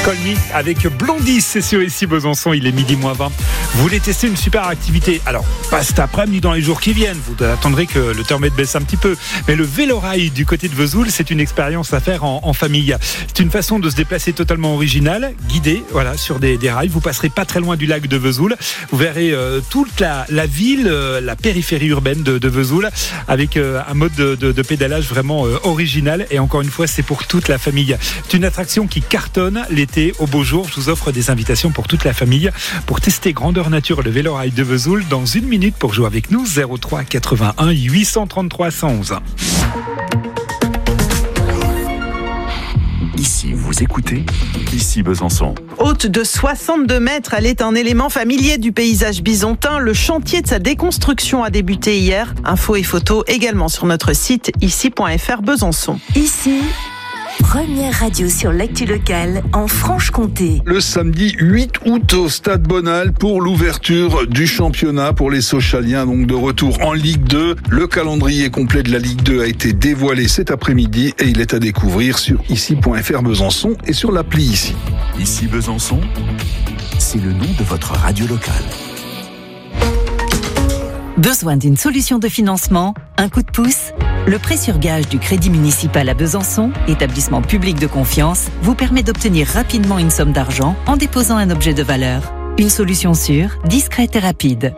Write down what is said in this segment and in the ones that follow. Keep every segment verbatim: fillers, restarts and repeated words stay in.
Colny avec Blondie, c'est sur ici Besançon, il est midi moins vingt. Vous voulez tester une super activité? Alors, pas cet après-midi, dans les jours qui viennent, vous attendrez que le thermomètre baisse un petit peu. Mais le vélo-rail du côté de Vesoul, c'est une expérience à faire en, en famille. C'est une façon de se déplacer totalement originale, guidée, voilà, sur des, des rails. Vous passerez pas très loin du lac de Vesoul. Vous verrez euh, toute la, la ville, euh, la périphérie urbaine de, de Vesoul, avec euh, un mode de, de, de pédalage vraiment euh, original. Et encore une fois, c'est pour toute la famille. C'est une attraction qui cartonne l'été au beau jour. Je vous offre des invitations pour toute la famille pour tester grandeur nature le vélo-rail de Vesoul dans une minute. Pour jouer avec nous, zéro trois quatre-vingt-un huit cent trente-trois cent onze. Ici, vous écoutez, ici Besançon. Haute de soixante-deux mètres, elle est un élément familier du paysage bisontin. Le chantier de sa déconstruction a débuté hier. Infos et photos également sur notre site ici point f r Besançon. Ici, première radio sur l'actu locale en Franche-Comté. Le samedi huit août au Stade Bonal pour l'ouverture du championnat pour les Sochaliens, donc de retour en Ligue deux. Le calendrier complet de la Ligue deux a été dévoilé cet après-midi et il est à découvrir sur ici point f r Besançon et sur l'appli Ici. Ici Besançon, c'est le nom de votre radio locale. Besoin d'une solution de financement? Un coup de pouce? Le prêt sur gage du Crédit municipal à Besançon, établissement public de confiance, vous permet d'obtenir rapidement une somme d'argent en déposant un objet de valeur. Une solution sûre, discrète et rapide.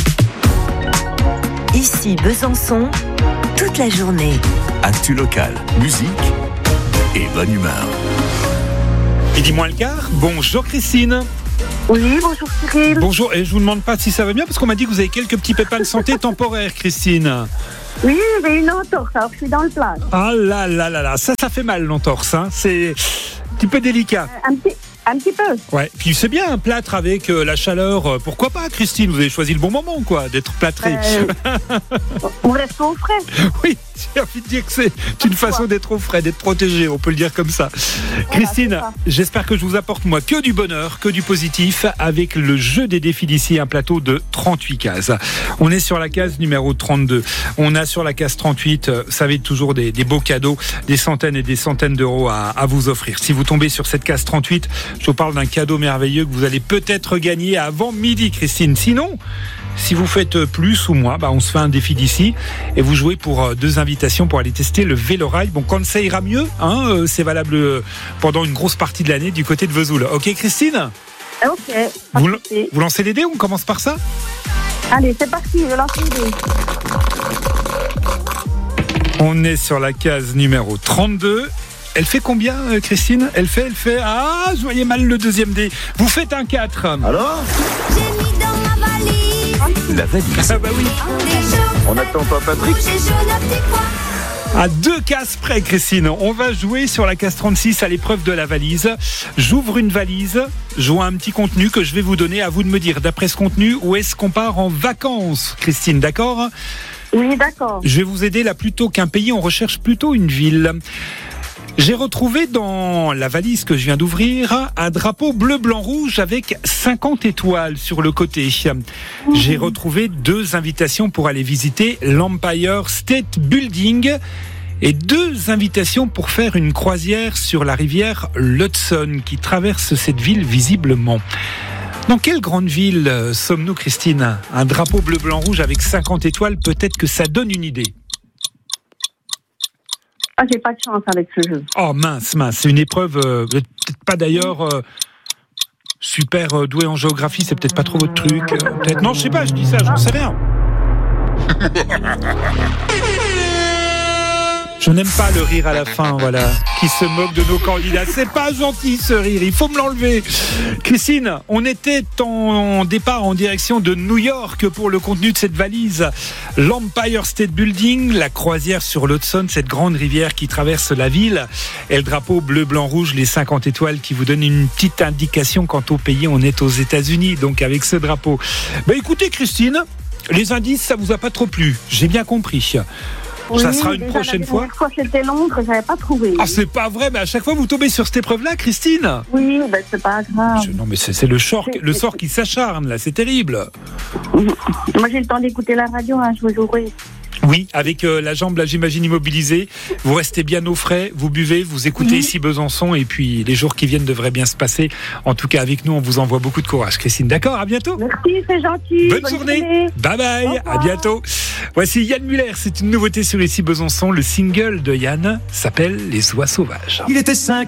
Ici Besançon, toute la journée. Actu locale, musique et bonne humeur. Midi moins le quart. Bonjour Christine. Oui, bonjour Cyril. Bonjour, et je vous demande pas si ça va bien parce qu'on m'a dit que vous avez quelques petits pépins de santé temporaires, Christine. Oui, j'ai une entorse, alors je suis dans le plat. Ah là là là là, ça, ça fait mal l'entorse, hein. C'est un petit peu délicat. Euh, un petit, un petit peu. Ouais, puis c'est bien un plâtre avec euh, la chaleur. Euh, pourquoi pas, Christine? Vous avez choisi le bon moment, quoi, d'être plâtré. Euh, on reste au frais. Oui, j'ai envie de dire que c'est une façon d'être au frais, d'être protégé, on peut le dire comme ça. Voilà, Christine, j'espère que je vous apporte, moi, que du bonheur, que du positif, avec le jeu des défis d'ici, un plateau de trente-huit cases. On est sur la case numéro trente-deux. On a sur la case trente-huit, euh, ça va être toujours des, des beaux cadeaux, des centaines et des centaines d'euros à, à vous offrir. Si vous tombez sur cette case trente-huit, je vous parle d'un cadeau merveilleux que vous allez peut-être gagner avant midi, Christine. Sinon, si vous faites plus ou moins, bah on se fait un défi d'ici et vous jouez pour deux invitations pour aller tester le vélo-rail. Bon, quand ça ira mieux, hein, c'est valable pendant une grosse partie de l'année du côté de Vesoul. Ok, Christine? Ok. Vous, vous lancez les dés, on commence par ça? Allez, c'est parti, je lance les dés. On est sur la case numéro trente-deux. Elle fait combien, Christine? Elle fait, elle fait... Ah, je voyais mal le deuxième dé. Vous faites un quatre. Alors? J'ai mis dans ma valise. La valise. Ah bah oui. On n'attend pas Patrick. À deux cases près, Christine. On va jouer sur la case trente-six à l'épreuve de la valise. J'ouvre une valise, je vois un petit contenu que je vais vous donner. À vous de me dire, d'après ce contenu, où est-ce qu'on part en vacances, Christine, d'accord? Oui, d'accord. Je vais vous aider là, plutôt qu'un pays, on recherche plutôt une ville. J'ai retrouvé dans la valise que je viens d'ouvrir un drapeau bleu-blanc-rouge avec cinquante étoiles sur le côté. J'ai retrouvé deux invitations pour aller visiter l'Empire State Building et deux invitations pour faire une croisière sur la rivière l'Hudson qui traverse cette ville visiblement. Dans quelle grande ville sommes-nous, Christine? Un drapeau bleu-blanc-rouge avec cinquante étoiles, peut-être que ça donne une idée. Ah, j'ai pas de chance avec ce jeu. Oh mince, mince, c'est une épreuve, euh, peut-être pas d'ailleurs euh, super euh, doué en géographie, c'est peut-être pas trop votre truc. Euh, peut-être non, je sais pas, je dis ça, j'en sais rien. Je n'aime pas le rire à la fin, voilà, qui se moque de nos candidats. C'est pas gentil ce rire, il faut me l'enlever. Christine, on était en départ en direction de New York pour le contenu de cette valise. L'Empire State Building, la croisière sur l'Hudson, cette grande rivière qui traverse la ville, et le drapeau bleu, blanc, rouge, les cinquante étoiles qui vous donnent une petite indication quant au pays. On est aux États-Unis, donc avec ce drapeau. Bah écoutez, Christine, les indices, ça vous a pas trop plu, j'ai bien compris. Oui, ça sera une déjà, prochaine la fois. dernière fois c'était Londres, j'avais pas trouvé. Ah, c'est pas vrai, mais à chaque fois vous tombez sur cette épreuve-là, Christine. Oui, ben c'est pas grave. Je, non, mais c'est, c'est le sort, C'est- le c'est- sort qui s'acharne là, c'est terrible. Moi j'ai le temps d'écouter la radio, hein, je veux jouer. Oui, avec euh, la jambe, là, j'imagine, immobilisée. Vous restez bien au frais, vous buvez, vous écoutez Oui. ici Besançon, et puis les jours qui viennent devraient bien se passer. En tout cas, avec nous, on vous envoie beaucoup de courage. Christine, d'accord, à bientôt. Merci, c'est gentil. Bonne, journée. Bye bye, Au à revoir. bientôt. Voici Yann Muller, c'est une nouveauté sur ici Besançon. Le single de Yann s'appelle Les Oies Sauvages. Il était cinq.